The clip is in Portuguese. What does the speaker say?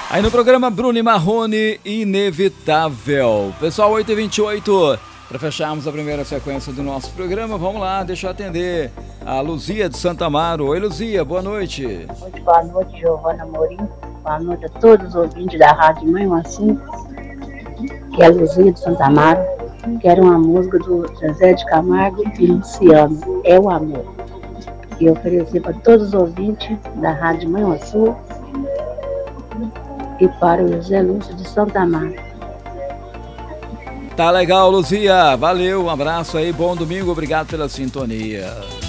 Aí no programa Bruno e Marrone, Inevitável. Pessoal, 8h28, para fecharmos a primeira sequência do nosso programa, vamos lá, deixa eu atender a Luzia de Santo Amaro. Oi, Luzia, boa noite. Muito boa noite, Giovana Amorim. Boa noite a todos os ouvintes da Rádio Mãe Assim, que é a Luzia de Santo Amaro. Quero uma música do Zezé de Camargo e Luciano, É o Amor. E oferecer para todos os ouvintes da Rádio Mãe Assim e para o José Lúcio de Santa Amaro. Tá legal, Luzia. Valeu, um abraço aí, bom domingo, obrigado pela sintonia.